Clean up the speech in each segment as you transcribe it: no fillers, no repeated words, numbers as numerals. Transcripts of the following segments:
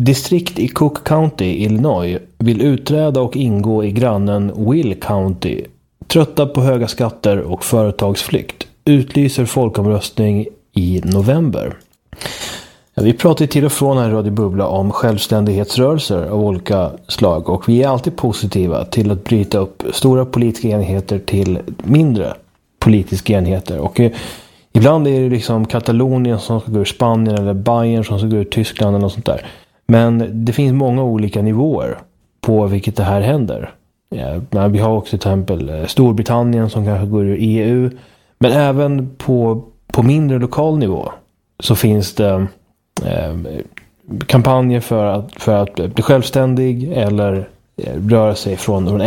distrikt i Cook County, Illinois, vill utträda och ingå i grannen Will County. Trötta på höga skatter och företagsflykt. Utlyser folkomröstning i november. Vi pratar till och från här i Radio Bubbla om självständighetsrörelser av olika slag. Och vi är alltid positiva till att bryta upp stora politiska enheter till mindre politiska enheter. Och ibland är det liksom Katalonien som ska gå ur Spanien eller Bayern som ska gå ur Tyskland eller något sånt där. Men det finns många olika nivåer på vilket det här händer. Ja, vi har också till exempel Storbritannien som kanske går ur EU. Men även på mindre lokal nivå så finns det kampanjer för att bli självständig eller röra sig från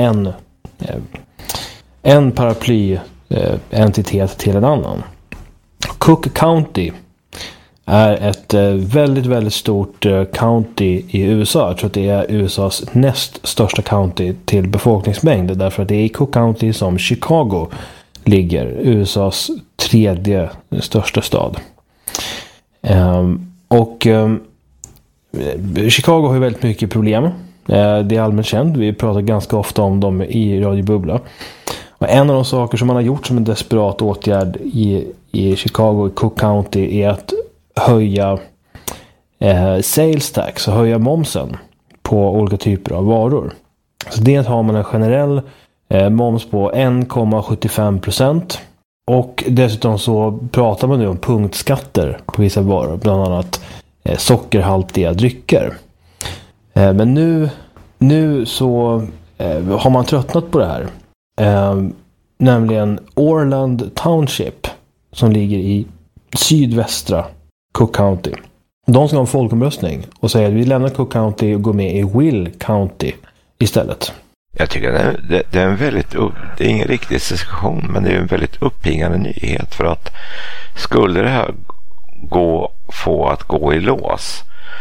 en paraplyentitet till en annan. Cook County är ett väldigt, väldigt stort county i USA. Jag tror att det är USAs näst största county till befolkningsmängd. Därför att det är i Cook County som Chicago ligger. USAs tredje största stad. Chicago har ju väldigt mycket problem. Det är allmänt känt. Vi pratar ganska ofta om dem i Radio Bubbla. Och en av de saker som man har gjort som en desperat åtgärd i Chicago, i Cook County, är att höja sales tax och höja momsen på olika typer av varor. Så det har man en generell moms på 1,75%. Och dessutom så pratar man nu om punktskatter på vissa varor, bland annat sockerhaltiga drycker. Men nu så har man tröttnat på det här. Nämligen Orland Township som ligger i sydvästra Cook County. De ska ha en folkomröstning och säga att vi lämnar Cook County och går med i Will County istället. Jag tycker det är en väldigt det är ingen riktig diskussion, men det är en väldigt uppiggande nyhet, för att skulle det här få att gå i lås,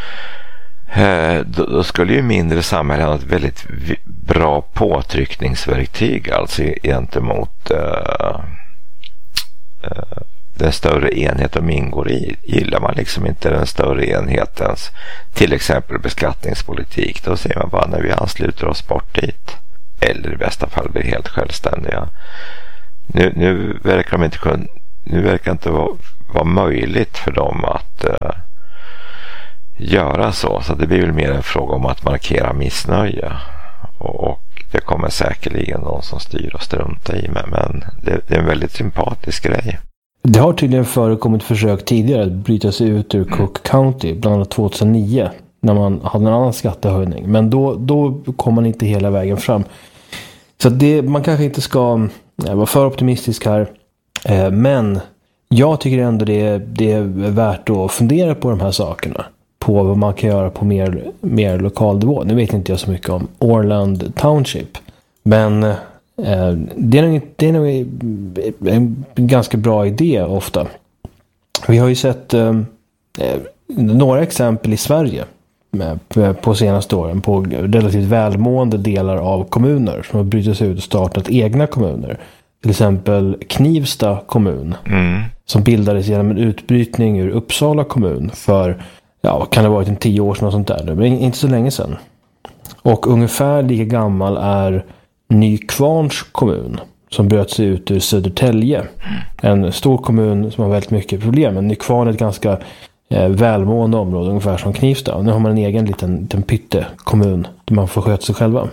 då skulle ju mindre samhällen ha ett väldigt bra påtryckningsverktyg alltså gentemot den större enhet de ingår i. Gillar man liksom inte den större enhetens till exempel beskattningspolitik, då säger man bara när vi ansluter oss bort dit, eller i bästa fall blir helt självständiga. Nu verkar de inte vara möjligt för dem att göra så det blir väl mer en fråga om att markera missnöje, och det kommer säkerligen någon som styr och strunta i, men det är en väldigt sympatisk grej. Det har tydligen förekommit försök tidigare att bryta sig ut ur Cook County, bland annat 2009 när man hade en annan skattehöjning, men då kom man inte hela vägen fram. Så man kanske inte ska vara för optimistisk här, men jag tycker ändå det är värt att fundera på de här sakerna, på vad man kan göra på mer lokal nivå. Nu vet inte jag så mycket om Orland Township, men det är nog en ganska bra idé ofta. Vi har ju sett några exempel i Sverige på senaste åren på relativt välmående delar av kommuner som har brutit sig ut och startat egna kommuner. Till exempel Knivsta kommun som bildades genom en utbrytning ur Uppsala kommun för, kan det ha varit 10 år sedan och sånt där, men inte så länge sedan. Och ungefär lika gammal är Nykvarns kommun som bröt sig ut ur Södertälje. En stor kommun som har väldigt mycket problem, men Nykvarn är ett ganska välmående område, ungefär som Knivsta. Och nu har man en egen liten pyttekommun där man får sköta sig själva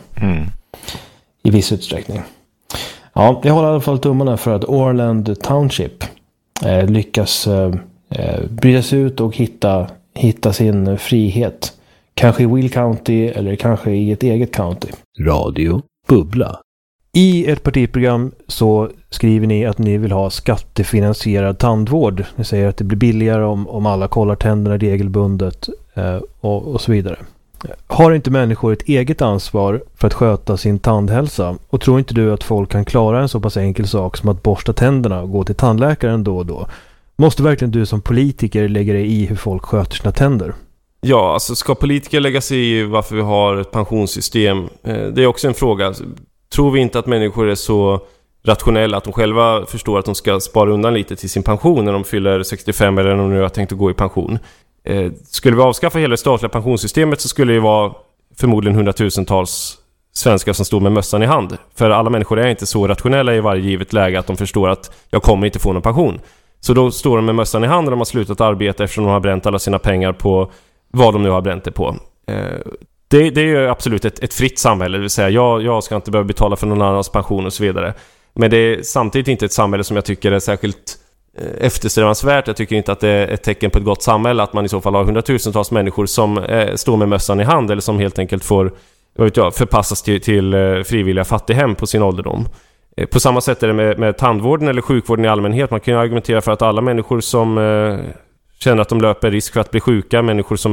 i viss utsträckning. Ja, jag håller i alla fall tummarna för att Orland Township lyckas bryta sig ut och hitta sin frihet. Kanske i Will County eller kanske i ett eget county. Radio Bubbla. I ett partiprogram så skriver ni att ni vill ha skattefinansierad tandvård. Ni säger att det blir billigare om alla kollar tänderna regelbundet och så vidare. Har inte människor ett eget ansvar för att sköta sin tandhälsa? Och tror inte du att folk kan klara en så pass enkel sak som att borsta tänderna och gå till tandläkaren då och då? Måste verkligen du som politiker lägga dig i hur folk sköter sina tänder? Ja, alltså ska politiker lägga sig i varför vi har ett pensionssystem? Det är också en fråga. Tror vi inte att människor är så rationella att de själva förstår att de ska spara undan lite till sin pension när de fyller 65 eller när de nu har tänkt att gå i pension? Skulle vi avskaffa hela det statliga pensionssystemet så skulle det vara förmodligen hundratusentals svenskar som står med mössan i hand. För alla människor är inte så rationella i varje givet läge att de förstår att jag kommer inte få någon pension. Så då står de med mössan i hand när de har slutat arbeta eftersom de har bränt alla sina pengar på vad de nu har bränt det på. Det är ju absolut ett fritt samhälle, det vill säga jag ska inte behöva betala för någon annans pension och så vidare. Men det är samtidigt inte ett samhälle som jag tycker är särskilt eftersträvansvärt. Jag tycker inte att det är ett tecken på ett gott samhälle att man i så fall har hundratusentals människor som står med mössan i hand eller som helt enkelt får förpassas till frivilliga fattighem på sin ålderdom. På samma sätt är det med tandvården eller sjukvården i allmänhet. Man kan ju argumentera för att alla människor som känner att de löper risk för att bli sjuka, människor som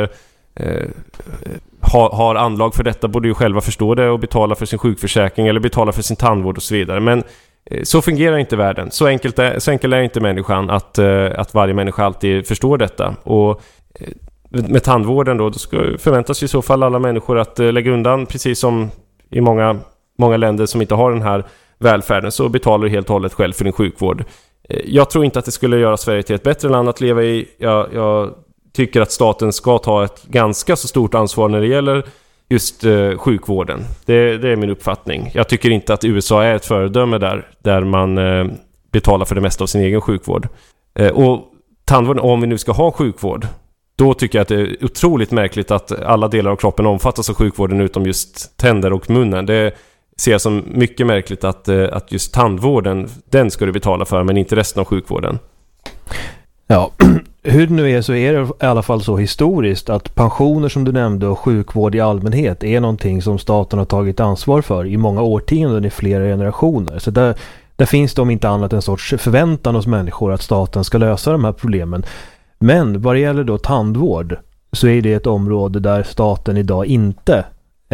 har anlag för detta, borde ju själva förstå det och betala för sin sjukförsäkring eller betala för sin tandvård och så vidare. Men så fungerar inte världen. Så enkel är inte människan att varje människa alltid förstår detta. Och med tandvården då förväntas ju i så fall alla människor att lägga undan, precis som i många länder som inte har den här välfärden, så betalar du helt och hållet själv för din sjukvård. Jag tror inte att det skulle göra Sverige till ett bättre land att leva i. Jag tycker att staten ska ta ett ganska så stort ansvar när det gäller just sjukvården. Det är min uppfattning. Jag tycker inte att USA är ett föredöme där man betalar för det mesta av sin egen sjukvård. Och tandvården, om vi nu ska ha sjukvård, då tycker jag att det är otroligt märkligt att alla delar av kroppen omfattas av sjukvården utom just tänder och munnen. Det ser jag som mycket märkligt att just tandvården, den ska du betala för, men inte resten av sjukvården. Ja, hur det nu är så är det i alla fall så historiskt att pensioner som du nämnde och sjukvård i allmänhet är någonting som staten har tagit ansvar för i många årtionden, i flera generationer. Så där finns det om inte annat en sorts förväntan hos människor att staten ska lösa de här problemen. Men vad det gäller då tandvård så är det ett område där staten idag inte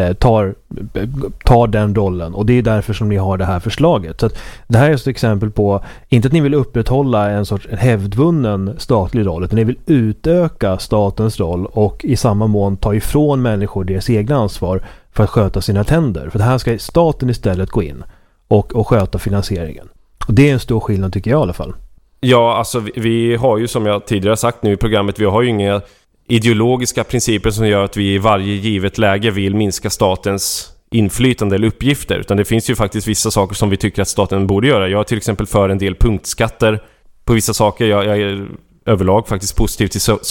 tar den rollen, och det är därför som ni har det här förslaget. Så att det här är ett exempel på, inte att ni vill upprätthålla en sorts hävdvunnen statlig roll, utan ni vill utöka statens roll och i samma mån ta ifrån människor deras egna ansvar för att sköta sina tänder. För det här ska staten istället gå in och sköta finansieringen. Och det är en stor skillnad tycker jag i alla fall. Ja, alltså vi har ju, som jag tidigare sagt nu i programmet, vi har ju inga ideologiska principer som gör att vi i varje givet läge vill minska statens inflytande eller uppgifter, utan det finns ju faktiskt vissa saker som vi tycker att staten borde göra. Jag är till exempel för en del punktskatter på vissa saker. Jag är överlag faktiskt positiv till